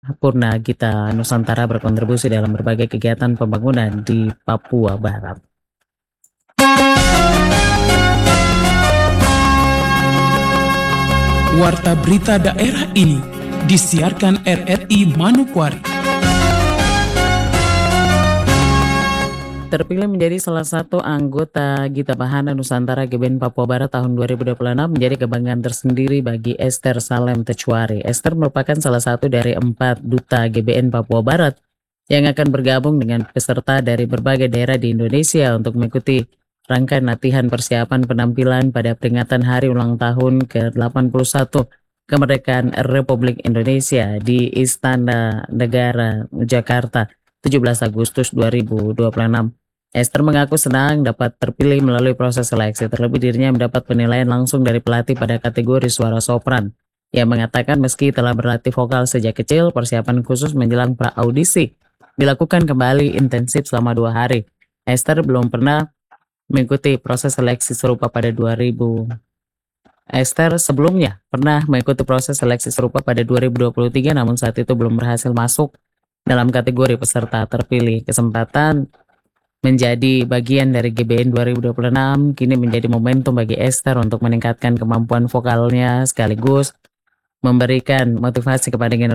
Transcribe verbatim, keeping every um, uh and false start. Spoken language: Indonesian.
Purna Gita Nusantara berkontribusi dalam berbagai kegiatan pembangunan di Papua Barat. Warta berita daerah ini disiarkan R R I Manokwari. Terpilih menjadi salah satu anggota Gita Bahana Nusantara G B N Papua Barat tahun dua ribu dua puluh enam menjadi kebanggaan tersendiri bagi Esther Salem Tecuari. Esther merupakan salah satu dari empat duta G B N Papua Barat yang akan bergabung dengan peserta dari berbagai daerah di Indonesia untuk mengikuti rangkaian latihan persiapan penampilan pada peringatan hari ulang tahun ke delapan puluh satu kemerdekaan Republik Indonesia di Istana Negara Jakarta tujuh belas Agustus dua ribu dua puluh enam. Esther mengaku senang dapat terpilih melalui proses seleksi. Terlebih dirinya mendapat penilaian langsung dari pelatih pada kategori suara sopran. Ia mengatakan meski telah berlatih vokal sejak kecil, persiapan khusus menjelang pra-audisi dilakukan kembali intensif selama dua hari. Esther belum pernah mengikuti proses seleksi serupa pada dua ribu. Esther sebelumnya pernah mengikuti proses seleksi serupa pada dua ribu dua puluh tiga, namun saat itu belum berhasil masuk dalam kategori peserta terpilih. Kesempatan menjadi bagian dari G B N dua ribu dua puluh enam kini menjadi momentum bagi Esther untuk meningkatkan kemampuan vokalnya sekaligus memberikan motivasi kepada generasi